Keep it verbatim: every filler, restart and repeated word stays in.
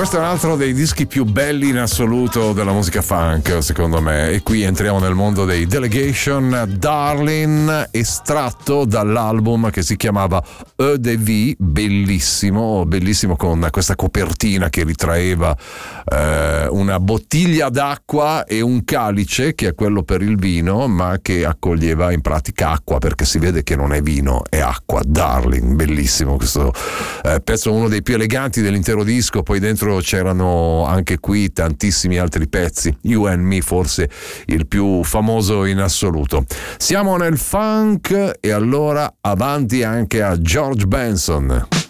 questo è un altro dei dischi più belli in assoluto della musica funk, secondo me, e qui entriamo nel mondo dei Delegation. Darling, estratto dall'album che si chiamava E de V, bellissimo, bellissimo, con questa copertina che ritraeva eh, una bottiglia d'acqua e un calice, che è quello per il vino, ma che accoglieva in pratica acqua, perché si vede che non è vino, è acqua. Darling, bellissimo questo eh, pezzo, uno dei più eleganti dell'intero disco. Poi dentro c'erano anche qui tantissimi altri pezzi, You and Me forse il più famoso in assoluto. Siamo nel funk e allora avanti anche a George Benson.